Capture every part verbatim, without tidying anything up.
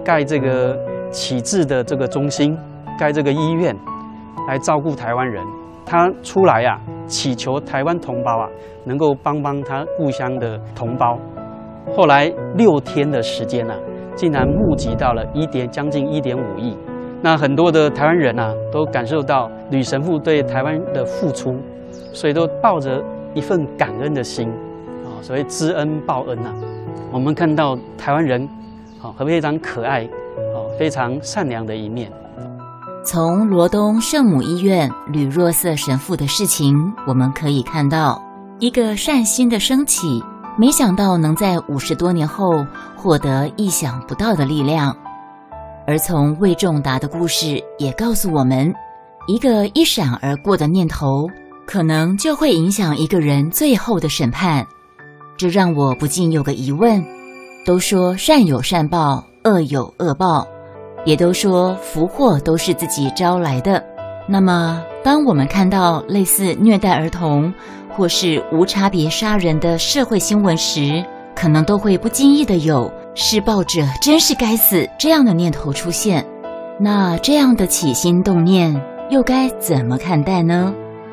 盖这个启智的这个中心，盖这个医院，来照顾台湾人。他出来啊，祈求台湾同胞啊，能够帮帮他故乡的同胞。后来六天的时间啊，竟然募集到了一点将近一点五亿。那很多的台湾人啊，都感受到吕神父对台湾的付出，所以都抱着一份感恩的心啊，所谓知恩报恩啊。我们看到台湾人啊，非常可爱，啊，非常善良的一面。 从罗东圣母医院吕若瑟神父的事情，我们可以看到一个善心的升起，没想到能在五十多年后获得意想不到的力量。而从魏仲达的故事也告诉我们，一个一闪而过的念头，可能就会影响一个人最后的审判。这让我不禁有个疑问，都说善有善报，恶有恶报，也都说福祸都是自己招来的。那么当我们看到类似虐待儿童或是无差别杀人的社会新闻时，可能都会不经意的有施暴者真是该死这样的念头出现。那这样的起心动念又该怎么看待呢？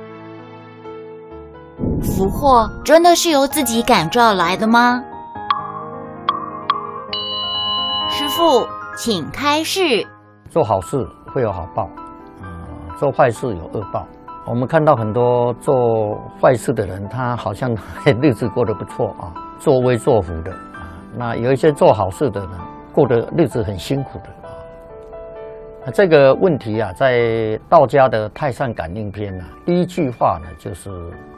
福祸真的是由自己感召来的吗？师父，请开示。 做好事会有好报，呃、做坏事有恶报。我们看到很多做坏事的人，他好像日子过得不错啊，作威作福的啊。那有一些做好事的呢，过得日子很辛苦的啊。那这个问题啊，在道家的《太上感应篇》啊，第一句话呢就是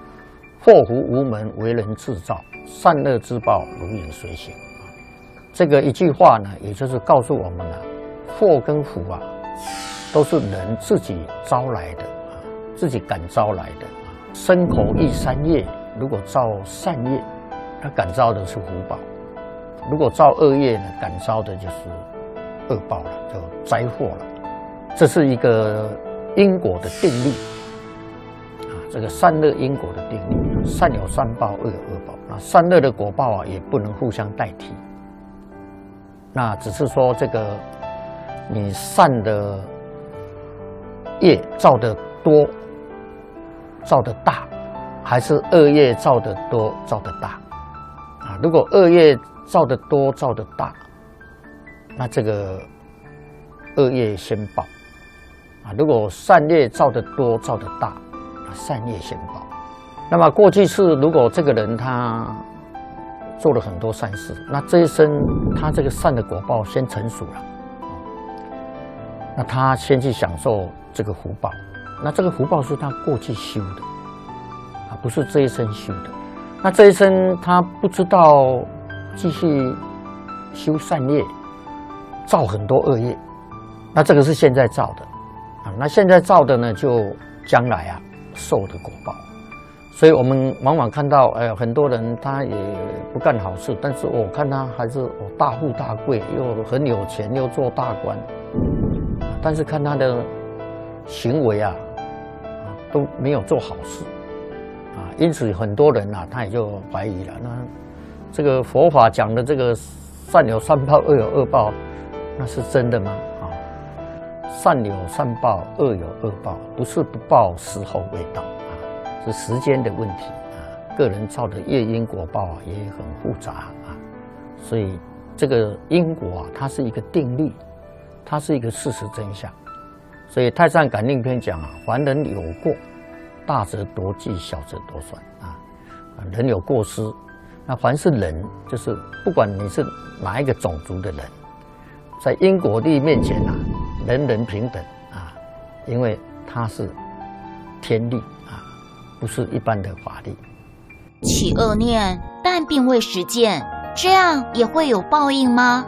“祸福无门，为人自造；善恶之报，如影随形”。这个一句话呢，也就是告诉我们啊，祸跟福啊，都是人自己招来的啊，自己感招来的啊。身口意三业，如果造善业，它感召的是福报；如果造恶业呢，感召的就是恶报了，就灾祸了。这是一个因果的定律啊，这个善恶因果的定律，善有善报，恶有恶报。那善恶的果报啊，也不能互相代替。那只是说，这个你善的业造得多，造得大，还是恶业造得多，造得大啊？如果恶业造得多，造得大，那这个恶业先报啊；如果善业造得多，造得大，那善业先报。那么过去是，如果这个人他做了很多善事，那这一生他这个善的果报先成熟了，那他先去享受这个福报，那这个福报是他过去修的啊，不是这一生修的。那这一生他不知道继续修善业，造很多恶业，那这个是现在造的啊，那现在造的呢，就将来啊受的果报。所以我们往往看到，哎，很多人他也不干好事，但是我看他还是哦大富大贵，又很有钱，又做大官，但是看他的行为啊，啊都没有做好事，啊，因此很多人啊，他也就怀疑了，那这个佛法讲的这个善有善报，恶有恶报，那是真的吗？啊，善有善报，恶有恶报，不是不报，时候未到。是时间的问题啊，个人造的业因果报啊也很复杂啊，所以这个因果啊，它是一个定律，它是一个事实真相。所以《太上感应篇》讲啊，凡人有过，大则多忌，小则多算啊。人有过失，那凡是人，就是不管你是哪一个种族的人，在因果律面前啊，人人平等啊，因为它是天律。不是一般的法律。 起恶念，但并未实践，这样也会有报应吗？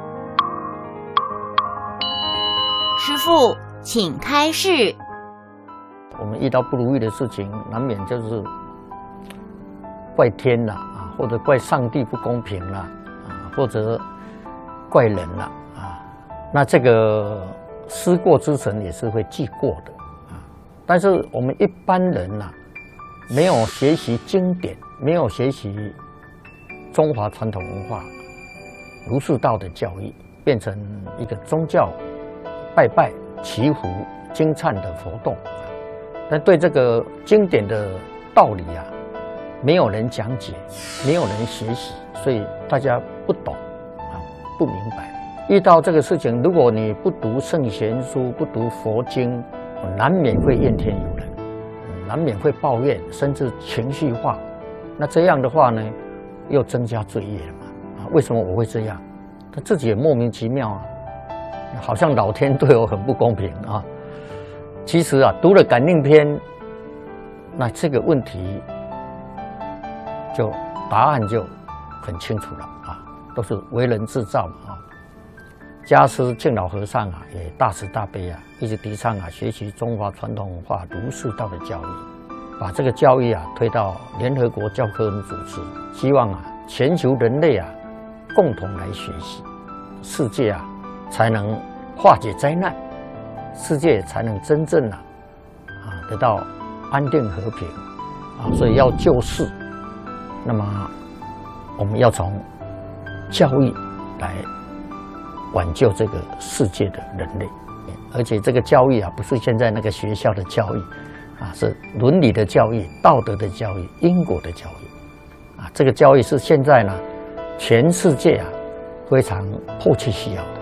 师父，请开示。 我们遇到不如意的事情，难免就是怪天啦啊，或者怪上帝不公平啦啊，或者怪人啦啊。那这个思过之神也是会记过的啊。但是我们一般人呐、啊。没有学习经典，没有学习中华传统文化儒释道的教育， 变成一个宗教拜拜、祈福、经忏的活动。但对这个经典的道理啊，没有人讲解，没有人学习，所以大家不懂啊，不明白。遇到这个事情，如果你不读圣贤书，不读佛经，难免会怨天尤人，难免会抱怨，甚至情绪化。那这样的话呢，又增加罪业了嘛？啊，为什么我会这样？他自己也莫名其妙啊，好像老天对我很不公平啊。其实啊，读了感应篇，那这个问题就答案就很清楚了啊，都是为人自造嘛啊。家师敬老和尚啊，也大慈大悲啊，一直提倡啊，学习中华传统文化儒释道的教育，把这个教育啊推到联合国教科文组织，希望啊全球人类啊共同来学习，世界啊才能化解灾难，世界才能真正啊啊得到安定和平啊，所以要救世，那么我们要从教育来挽救这个世界的人类，而且这个教育啊，不是现在那个学校的教育啊，是伦理的教育、道德的教育、因果的教育啊。这个教育是现在呢，全世界啊非常迫切需要的。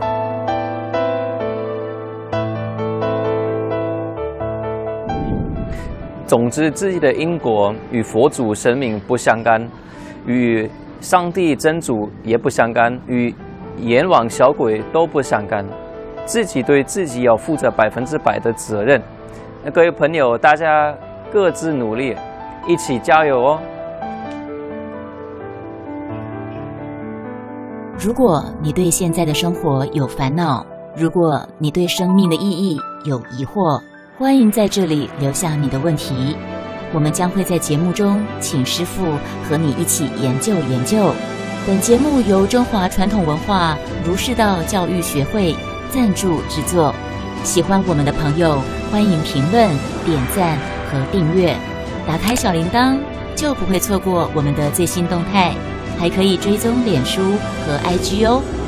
总之，自己的因果与佛祖神明不相干，与上帝真主也不相干，与阎王小鬼都不相干，自己对自己要负责百分之百的责任。那各位朋友，大家各自努力，一起加油哦！ 如果你对现在的生活有烦恼，如果你对生命的意义有疑惑，欢迎在这里留下你的问题，我们将会在节目中请师父和你一起研究研究。本节目由中华传统文化儒释道教育学会赞助制作。喜欢我们的朋友，欢迎评论、点赞和订阅，打开小铃铛就不会错过我们的最新动态，还可以追踪脸书和 I G 哦。